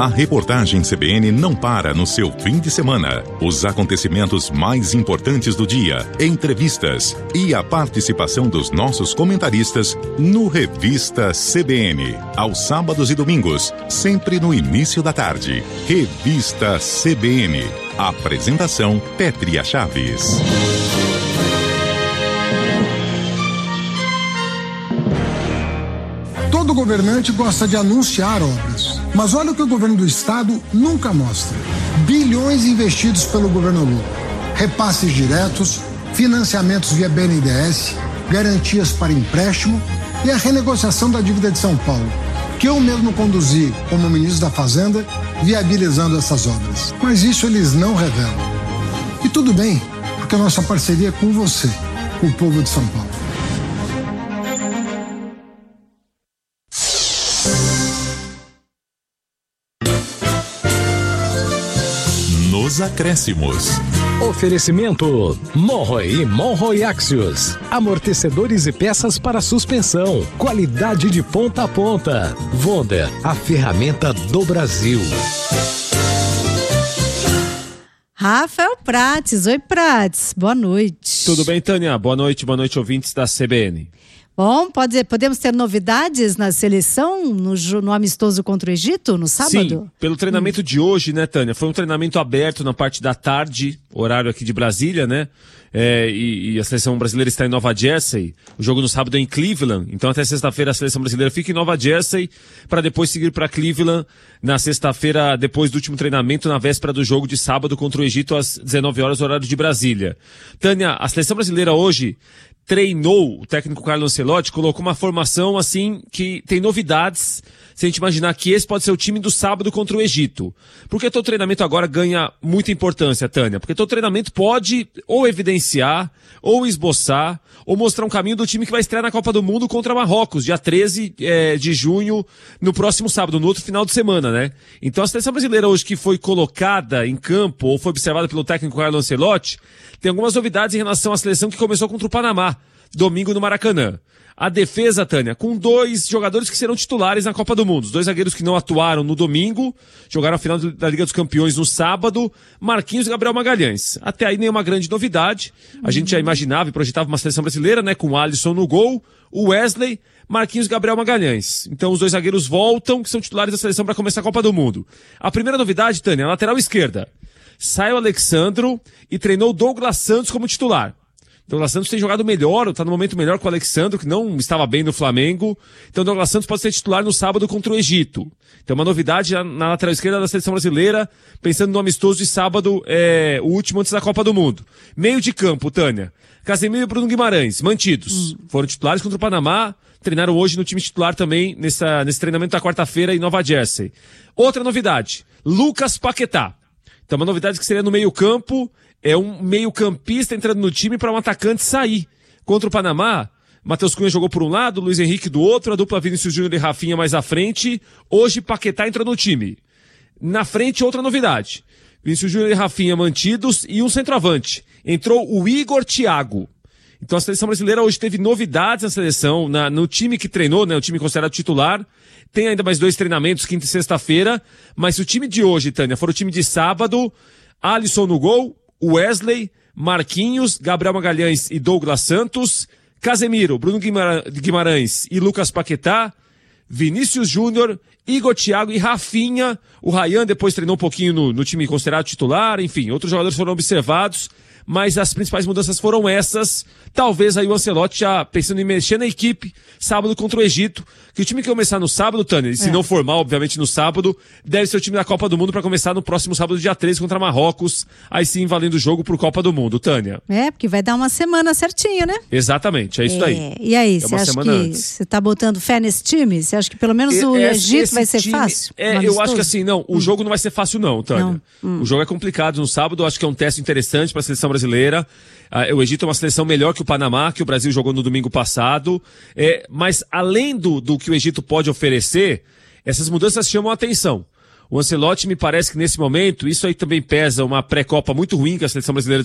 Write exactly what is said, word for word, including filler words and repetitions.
A reportagem C B N não para no seu fim de semana. Os acontecimentos mais importantes do dia, entrevistas e a participação dos nossos comentaristas no Revista C B N. Aos sábados e domingos, sempre no início da tarde. Revista C B N. Apresentação Pétria Chaves. Todo governante gosta de anunciar obras, mas olha o que o governo do estado nunca mostra. Bilhões investidos pelo governo Lula. Repasses diretos, financiamentos via B N D E S, garantias para empréstimo e a renegociação da dívida de São Paulo, que eu mesmo conduzi como ministro da Fazenda, viabilizando essas obras. Mas isso eles não revelam. E tudo bem, porque a nossa parceria é com você, com o povo de São Paulo. Nos acréscimos. Oferecimento Monroe e Monroe Axios. Amortecedores e peças para suspensão. Qualidade de ponta a ponta. Wonder, a ferramenta do Brasil. Rafael Prates. Oi, Prates. Boa noite. Tudo bem, Tânia? Boa noite, boa noite, ouvintes da C B N. Bom, pode, podemos ter novidades na seleção, no, no amistoso contra o Egito, no sábado? Sim, pelo treinamento hum. de hoje, né, Tânia? Foi um treinamento aberto na parte da tarde, horário aqui de Brasília, né? É, e, e a seleção brasileira está em Nova Jersey. O jogo no sábado é em Cleveland. Então até sexta-feira a seleção brasileira fica em Nova Jersey para depois seguir para Cleveland na sexta-feira, depois do último treinamento, na véspera do jogo de sábado contra o Egito às dezenove horas, horário de Brasília. Tânia, a seleção brasileira hoje treinou, o técnico Carlos Ancelotti colocou uma formação assim que tem novidades, se a gente imaginar que esse pode ser o time do sábado contra o Egito. Porque todo treinamento agora ganha muita importância, Tânia, porque todo treinamento pode ou evidenciar, ou esboçar, ou mostrar um caminho do time que vai estrear na Copa do Mundo contra Marrocos, dia treze é, de junho, no próximo sábado, no outro final de semana, né? Então a seleção brasileira hoje que foi colocada em campo, ou foi observada pelo técnico Carlos Ancelotti, tem algumas novidades em relação à seleção que começou contra o Panamá, domingo no Maracanã. A defesa, Tânia, com dois jogadores que serão titulares na Copa do Mundo. Os dois zagueiros que não atuaram no domingo, jogaram a final da Liga dos Campeões no sábado, Marquinhos e Gabriel Magalhães. Até aí nenhuma grande novidade. A gente já imaginava e projetava uma seleção brasileira, né, com o Alisson no gol, o Wesley, Marquinhos e Gabriel Magalhães. Então os dois zagueiros voltam, que são titulares da seleção para começar a Copa do Mundo. A primeira novidade, Tânia, a lateral esquerda. Sai o Alexandro e treinou o Douglas Santos como titular. Douglas Santos tem jogado melhor, está no momento melhor com o Alexandro, que não estava bem no Flamengo. Então Douglas Santos pode ser titular no sábado contra o Egito. Então uma novidade na lateral esquerda da seleção brasileira, pensando no amistoso de sábado, é, o último antes da Copa do Mundo. Meio de campo, Tânia. Casemiro e Bruno Guimarães, mantidos. Hum. Foram titulares contra o Panamá, treinaram hoje no time titular também, nessa, nesse treinamento da quarta-feira em Nova Jersey. Outra novidade, Lucas Paquetá. Então uma novidade que seria no meio campo, é um meio-campista entrando no time para um atacante sair. Contra o Panamá, Matheus Cunha jogou por um lado, Luiz Henrique do outro, a dupla Vinícius Júnior e Rafinha mais à frente. Hoje Paquetá entra no time. Na frente, outra novidade. Vinícius Júnior e Rafinha mantidos e um centroavante. Entrou o Igor Thiago. Então a seleção brasileira hoje teve novidades na seleção, na, no time que treinou, né, o time considerado titular. Tem ainda mais dois treinamentos, quinta e sexta-feira. Mas se o time de hoje, Tânia, for o time de sábado, Alisson no gol, Wesley, Marquinhos, Gabriel Magalhães e Douglas Santos, Casemiro, Bruno Guimarães e Lucas Paquetá, Vinícius Júnior, Igor Thiago e Rafinha. O Ryan depois treinou um pouquinho no, no time considerado titular, enfim, outros jogadores foram observados, mas as principais mudanças foram essas. Talvez aí o Ancelotti já pensando em mexer na equipe, sábado contra o Egito, que o time que começar no sábado, Tânia, se é. não for mal, obviamente no sábado, deve ser o time da Copa do Mundo para começar no próximo sábado, dia treze, contra Marrocos, aí sim valendo o jogo por Copa do Mundo, Tânia. É, porque vai dar uma semana certinho, né? Exatamente, é isso é. daí. E aí, é você acha que você tá botando fé nesse time? Você acha que pelo menos o é, Egito vai ser time, fácil? É, eu acho que assim, não, o hum. jogo não vai ser fácil não, Tânia. Não. Hum. O jogo é complicado no sábado, eu acho que é um teste interessante para a seleção brasileira. Uh, o Egito é uma seleção melhor que o Panamá, que o Brasil jogou no domingo passado. É, mas além do, do que o Egito pode oferecer, essas mudanças chamam a atenção. O Ancelotti me parece que nesse momento, isso aí também pesa uma pré-copa muito ruim que a seleção brasileira